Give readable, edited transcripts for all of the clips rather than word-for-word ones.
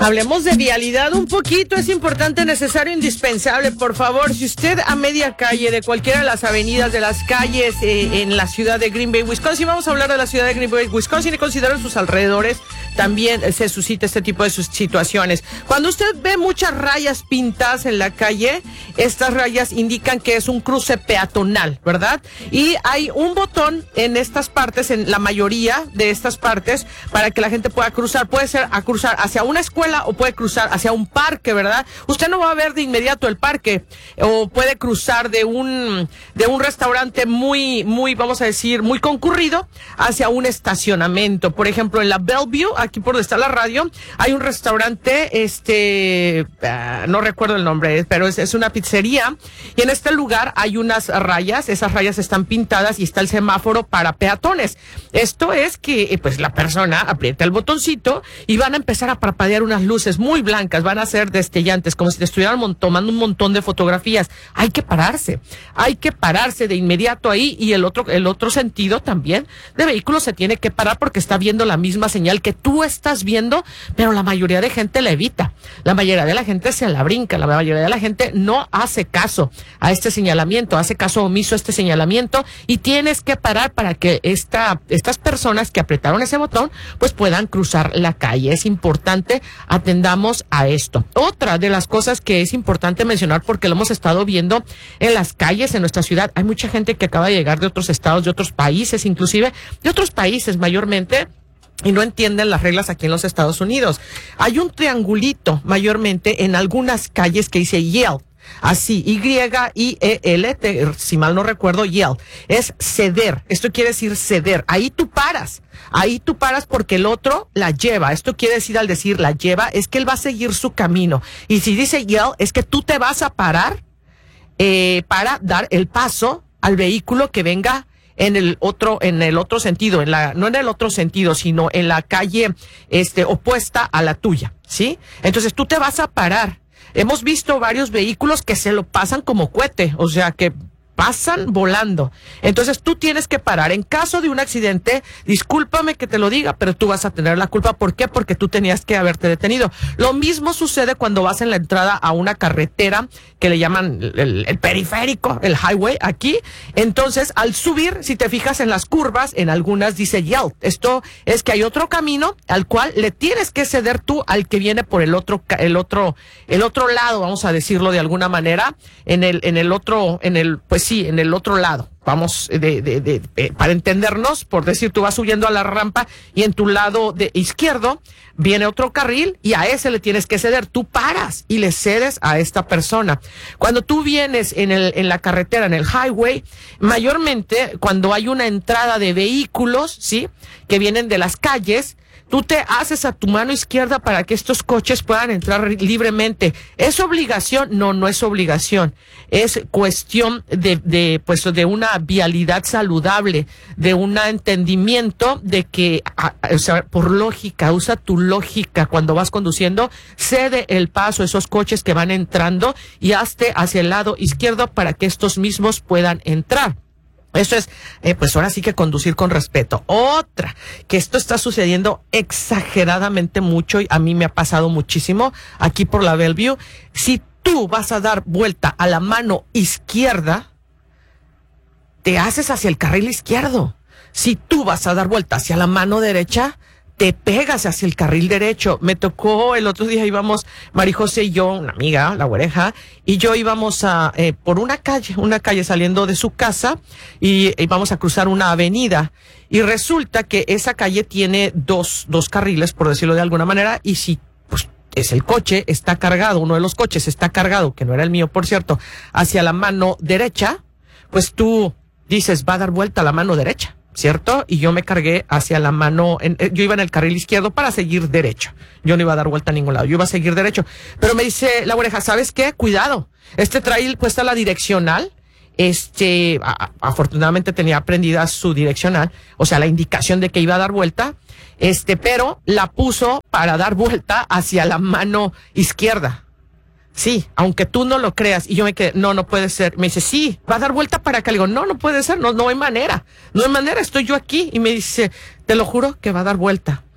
Hablemos de vialidad un poquito, es importante, necesario, indispensable. Por favor, si usted a media calle de cualquiera de las avenidas, de las calles en la ciudad de Green Bay, Wisconsin, vamos a hablar de la ciudad de Green Bay, Wisconsin, y considero sus alrededores, también se suscita este tipo de situaciones. Cuando usted ve muchas rayas pintadas en la calle, estas rayas indican que es un cruce peatonal, ¿verdad? Y hay un botón en estas partes, en la mayoría de estas partes, para que la gente pueda cruzar. Puede ser a cruzar hacia una escuela o puede cruzar hacia un parque, ¿verdad? Usted no va a ver de inmediato el parque, o puede cruzar de un restaurante muy, vamos a decir, muy concurrido hacia un estacionamiento. Por ejemplo, en la Bellevue, aquí por donde está la radio, hay un restaurante, no recuerdo el nombre, pero es una pizzería, y en este lugar hay unas rayas, esas rayas están pintadas y está el semáforo para peatones. Esto es que, pues, la persona aprieta el botoncito y van a empezar a parpadear unas luces muy blancas, van a ser destellantes, como si te estuvieran tomando un montón de fotografías. Hay que pararse de inmediato ahí, y el otro sentido también de vehículos se tiene que parar porque está viendo la misma señal que tú estás viendo, pero la mayoría de gente la evita, la mayoría de la gente se la brinca, la mayoría de la gente no hace caso a este señalamiento, hace caso omiso a este señalamiento, y tienes que parar para que estas personas que apretaron ese botón pues puedan cruzar la calle. Es importante atendamos a esto. Otra de las cosas que es importante mencionar, porque lo hemos estado viendo en las calles en nuestra ciudad, hay mucha gente que acaba de llegar de otros estados, de otros países, inclusive de otros países mayormente, y no entienden las reglas aquí en los Estados Unidos. Hay un triangulito mayormente en algunas calles que dice Yale. Así, Y-I-E-L, si mal no recuerdo, Yale. Es ceder. Esto quiere decir ceder. Ahí tú paras porque el otro la lleva. Esto quiere decir, al decir la lleva, es que él va a seguir su camino. Y si dice Yale, es que tú te vas a parar para dar el paso al vehículo que venga en el otro sentido, no en el otro sentido, sino en la calle opuesta a la tuya, ¿sí? Entonces tú te vas a parar. Hemos visto varios vehículos que se lo pasan como cohete, o sea, que pasan volando. Entonces tú tienes que parar. En caso de un accidente, discúlpame que te lo diga, pero tú vas a tener la culpa. ¿Por qué? Porque tú tenías que haberte detenido. Lo mismo sucede cuando vas en la entrada a una carretera que le llaman el periférico, el highway aquí. Entonces, al subir, si te fijas en las curvas, en algunas dice Yelp. Esto es que hay otro camino al cual le tienes que ceder tú al que viene por el otro lado, vamos a decirlo de alguna manera, en el otro lado. Vamos, para entendernos, por decir, tú vas subiendo a la rampa y en tu lado izquierdo viene otro carril y a ese le tienes que ceder. Tú paras y le cedes a esta persona. Cuando tú vienes en la carretera, en el highway, mayormente cuando hay una entrada de vehículos, ¿sí?, que vienen de las calles, tú te haces a tu mano izquierda para que estos coches puedan entrar libremente. ¿Es obligación? No es obligación. Es cuestión de una vialidad saludable, de un entendimiento de que, o sea, por lógica, usa tu lógica cuando vas conduciendo, cede el paso a esos coches que van entrando y hazte hacia el lado izquierdo para que estos mismos puedan entrar. Eso es, pues ahora sí que conducir con respeto. Otra, que esto está sucediendo exageradamente mucho y a mí me ha pasado muchísimo aquí por la Bellevue. Si tú vas a dar vuelta a la mano izquierda, te haces hacia el carril izquierdo. Si tú vas a dar vuelta hacia la mano derecha, te pegas hacia el carril derecho. Me tocó el otro día, íbamos, Marijose y yo, una amiga, la güereja, y yo íbamos por una calle saliendo de su casa y íbamos a cruzar una avenida. Y resulta que esa calle tiene dos carriles, por decirlo de alguna manera, y si pues es el coche, está cargado, uno de los coches está cargado, que no era el mío, por cierto, hacia la mano derecha, pues tú dices, va a dar vuelta a la mano derecha, ¿cierto? Y yo me cargué hacia la mano, yo iba en el carril izquierdo para seguir derecho. Yo no iba a dar vuelta a ningún lado, yo iba a seguir derecho. Pero me dice la oreja, ¿sabes qué? Cuidado, trail puesta la direccional, afortunadamente tenía prendida su direccional, o sea, la indicación de que iba a dar vuelta, pero la puso para dar vuelta hacia la mano izquierda. Sí, aunque tú no lo creas. Y yo me quedé, no puede ser. Me dice, sí, va a dar vuelta para acá. Le digo, no puede ser, no hay manera. No hay manera, estoy yo aquí. Y me dice, te lo juro que va a dar vuelta.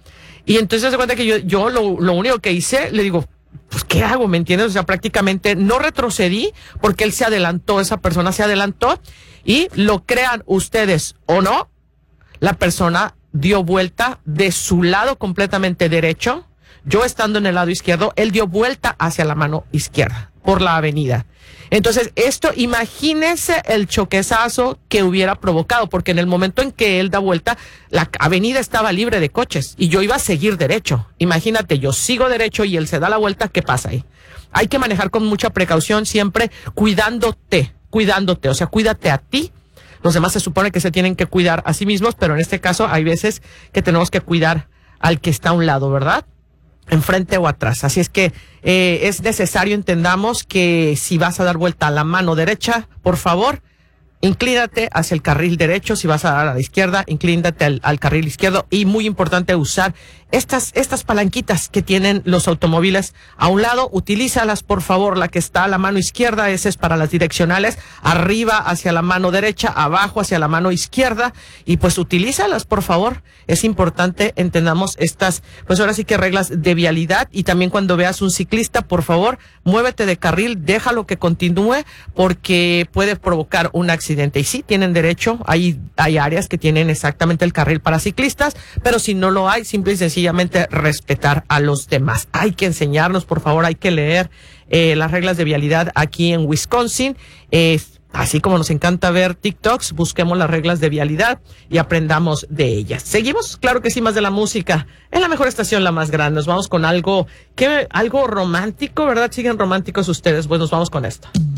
Y entonces se cuenta que yo lo único que hice, le digo, pues, ¿qué hago? ¿Me entiendes? O sea, prácticamente no retrocedí porque él se adelantó, esa persona se adelantó y lo crean ustedes o no, la persona dio vuelta de su lado completamente derecho. Yo estando en el lado izquierdo, él dio vuelta hacia la mano izquierda por la avenida. Entonces, esto, imagínese el choquezazo que hubiera provocado, porque en el momento en que él da vuelta, la avenida estaba libre de coches y yo iba a seguir derecho. Imagínate, yo sigo derecho y él se da la vuelta, ¿qué pasa ahí? Hay que manejar con mucha precaución, siempre cuidándote, o sea, cuídate a ti. Los demás se supone que se tienen que cuidar a sí mismos, pero en este caso hay veces que tenemos que cuidar al que está a un lado, ¿verdad? Enfrente o atrás. Así es que es necesario, entendamos que si vas a dar vuelta a la mano derecha, por favor, inclínate hacia el carril derecho. Si vas a dar a la izquierda, inclínate al carril izquierdo. Y muy importante usar estas palanquitas que tienen los automóviles a un lado. Utilízalas, por favor. La que está a la mano izquierda, esa es para las direccionales. Arriba hacia la mano derecha, abajo hacia la mano izquierda. Y pues utilízalas, por favor. Es importante, entendamos estas, pues ahora sí que reglas de vialidad. Y también cuando veas un ciclista, por favor, muévete de carril, déjalo que continúe, porque puede provocar un accidente. Y sí, tienen derecho, hay áreas que tienen exactamente el carril para ciclistas, pero si no lo hay, simple y sencillamente respetar a los demás. Hay que enseñarnos, por favor, hay que leer las reglas de vialidad aquí en Wisconsin. Así como nos encanta ver TikToks, busquemos las reglas de vialidad y aprendamos de ellas. ¿Seguimos? Claro que sí, más de la música. Es la mejor estación, la más grande. Nos vamos con algo romántico, ¿verdad? ¿Siguen románticos ustedes? Pues nos vamos con esto.